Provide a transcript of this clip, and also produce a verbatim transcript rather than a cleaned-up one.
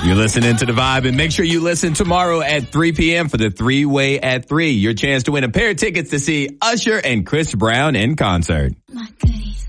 You're listening to The Vibe, and make sure you listen tomorrow at three p.m. for the three-way at three. Your chance to win a pair of tickets to see Usher and Chris Brown in concert. My